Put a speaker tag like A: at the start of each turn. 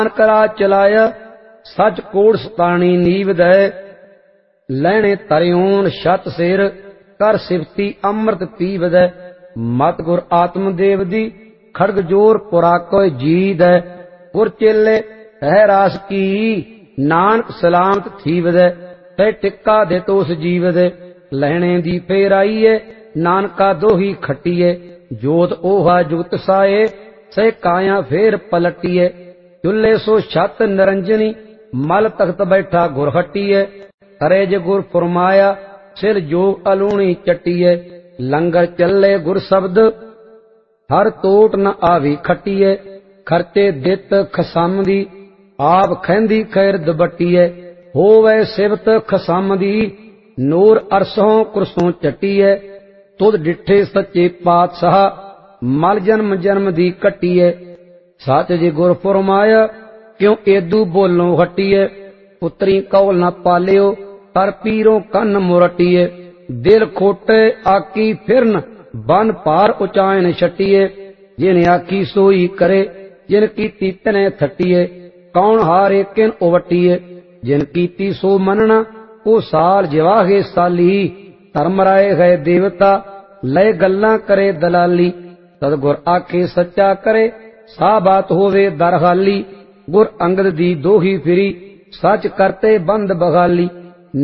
A: करा चलाया सच कोड़ सतानी नीव दे लैने तरियोन शत सिर कर सिफती अमृत पीव दे मत गुर आत्मदेव दी खड़ग जोर पुराको जी दे गुर चेले है रास की नानक सलामत थीव दे ते टिक्का दे तोस जीव दे लहने दी फेर आईए नानका दोही खट्टीए जोत ओहा जुगत साए से काया फेर पलटिए चुल्ले सो छत निरंजनी मल तख्त बैठा गुर हटिए करे जे गुर फुरमाया सिर जोग अलूणी चटिए लंगर चले गुर शब्द हर तोट न आवी खटिए खर्चे दित खसम दी आप खैंदी खैर दबटिए होवे सिवत खसम दी नूर अरसों कुरसों चटिए तुद डिठे सच्चे पातशाह मल जन्म जन्म दी कटिए सच जे गुर फुरमाया क्यों एदू बोलों हटिए पुत्री कौल न पालियो तर पीरों कन्न मुरटिए दिल खोटे आकी फिरन बन पार उचायन छटिए जिन आकी सोई करे जिन कीती तने थटिए कौन हारे किन उवटिए जिन कीती सो मनना ओ साल जवाहे साली धर्म राय गए देवता लय गल्लां करे दलाली सतगुर आखे सच्चा करे सा बात होवे दरहाली गुर अंगद दी दोही फिरी सच करते बंद बगाली।